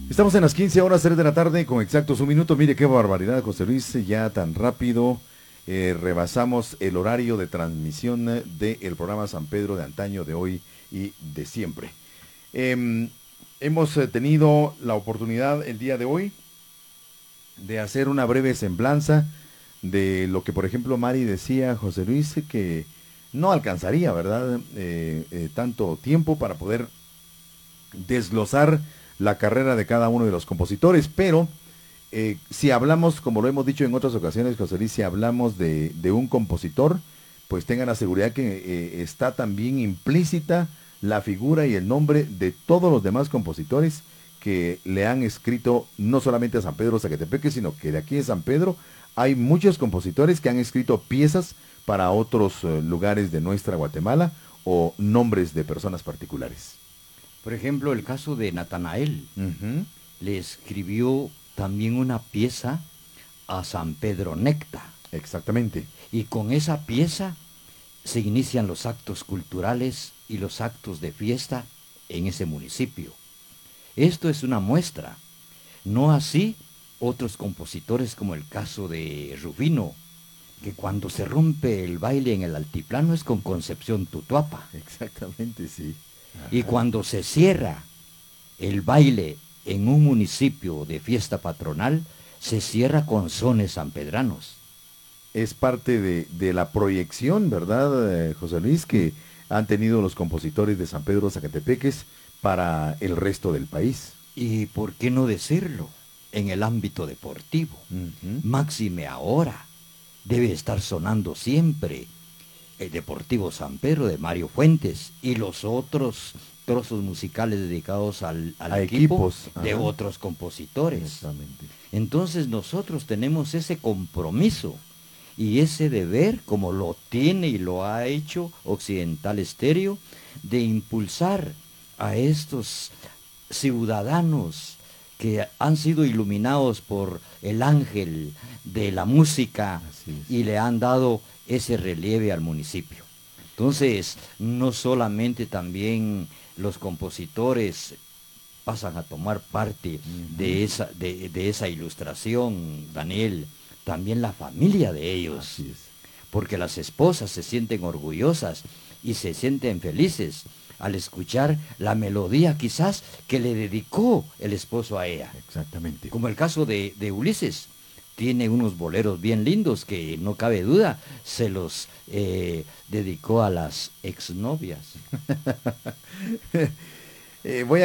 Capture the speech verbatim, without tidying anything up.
Estamos en las quince horas, tres de la tarde, con exactos un minuto. Mire qué barbaridad, José Luis, ya tan rápido eh, rebasamos el horario de transmisión del programa San Pedro de antaño, de hoy y de siempre. Eh, hemos eh, tenido la oportunidad el día de hoy de hacer una breve semblanza de lo que, por ejemplo, Mari decía, José Luis, que no alcanzaría, ¿verdad?, eh, eh, tanto tiempo para poder desglosar la carrera de cada uno de los compositores, pero eh, si hablamos, como lo hemos dicho en otras ocasiones, José Luis, si hablamos de, de un compositor, pues tengan la seguridad que eh, está también implícita la figura y el nombre de todos los demás compositores que le han escrito no solamente a San Pedro Zacatepeque, sino que de aquí de San Pedro hay muchos compositores que han escrito piezas para otros uh, lugares de nuestra Guatemala o nombres de personas particulares. Por ejemplo, el caso de Natanael. Uh-huh. Le escribió también una pieza a San Pedro Necta. Exactamente. Y con esa pieza se inician los actos culturales y los actos de fiesta en ese municipio. Esto es una muestra. No así otros compositores, como el caso de Rubino, que cuando se rompe el baile en el altiplano es con Concepción Tutuapa. Exactamente, sí. Ajá. Y cuando se cierra el baile en un municipio de fiesta patronal, se cierra con sones sanpedranos. Es parte de, de la proyección, ¿verdad, eh, José Luis?, que han tenido los compositores de San Pedro Zacatepeques para el resto del país. Y por qué no decirlo, en el ámbito deportivo. Uh-huh. Máxime ahora debe estar sonando siempre el Deportivo San Pedro de Mario Fuentes y los otros trozos musicales dedicados al, al a equipo equipos de Ajá. otros compositores. Exactamente. Entonces nosotros tenemos ese compromiso y ese deber, como lo tiene y lo ha hecho Occidental Estéreo, de impulsar a estos ciudadanos que han sido iluminados por el ángel de la música y le han dado ese relieve al municipio. Entonces, no solamente también los compositores pasan a tomar parte uh-huh. de, esa, de, de esa ilustración, Daniel, también la familia de ellos. Así es. Porque las esposas se sienten orgullosas y se sienten felices al escuchar la melodía quizás que le dedicó el esposo a ella. Exactamente. Como el caso de, de Ulises. Tiene unos boleros bien lindos que no cabe duda se los eh, dedicó a las exnovias. eh, voy a